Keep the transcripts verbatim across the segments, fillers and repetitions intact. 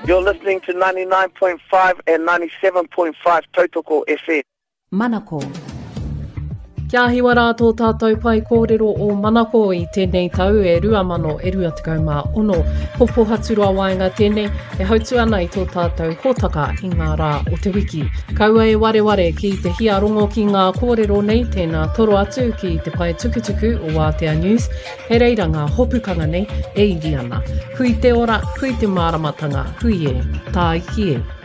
You're listening to ninety-nine point five and ninety-seven point five Tautoko F M. Manako. Kia hiwa rātou tātou pai kōrero o Manako i tēnei tau e rua mano e rua tekau mā ono. Popo haturua waenga tēnei e hautu ana i tō tātou hōtaka i ngā rā o te wiki. Kaua e ware ware ki te hia rongo ki ngā kōrero nei tēnā toro atu ki te pai tukutuku o Wātea News. He reira ngā hopukanga nei e iri ana. Hui te ora, hui te māramatanga, hui e, tā iki e.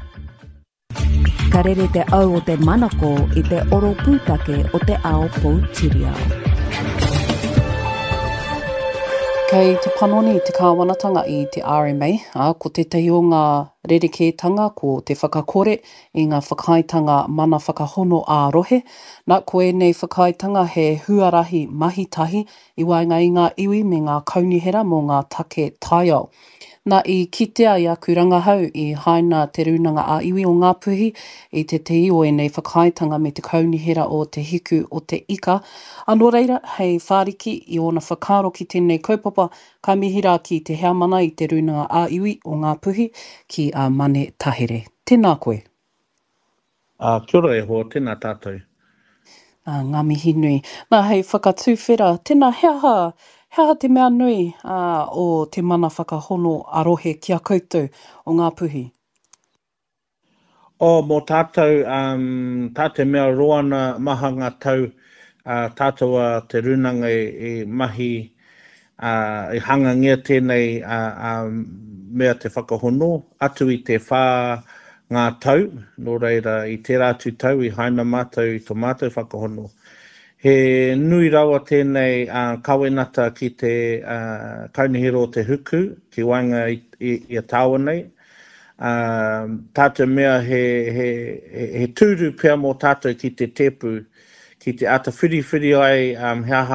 Ka rere te au o te Manako i te oro pūtake o te ao Poutireo. Kei te panoni te kāwanatanga i te R M A, a, ko te tehi o ngā rerekētanga ko te whakakore i ngā whakaitanga mana whakahono ārohe. Nā koe nei whakaitanga he huarahi mahitahi i waenga i ngā iwi me ngā kaunihera mō ngā take taiao. Nā i kitea i aku rangahau i haina te runanga a iwi o ngā puhi i te te ioi nei whakaitanga me te kaunihera o te hiku o te ika. Anō reira, hei whāriki i ona whakaro ki tēnei kaupapa ka mihira ki te hea mana i te runanga a iwi o ngā puhi ki a Mane Tahere. Tēnā koe. Uh, kia ora e ho, tēnā tātou. Uh, ngā mihi nui. Nā hei whakatūwhera, tēnā heaha, heaha te mea nui uh, o te mana whakahono arohe kia koutou o ngā puhi. O, mō tātou, um, tātou mea roana maha ngā tau, uh, tātou a te runanga i, i mahi, uh, i hanga ngia tēnei uh, uh, mea te whakahono, atu i te whā ngā tau, nō reira i te rātu tau i haina mātou i tō mātou whakahono. He nui rawa tēnei uh, kawenata ki te uh, kaunihero o te huku, ki wainga i, i, i a tāua nei. Uh, tātou mea he, he, he, he tūru pia mō tātou ki te tepu, ki te ata whiri whiri ai um, hea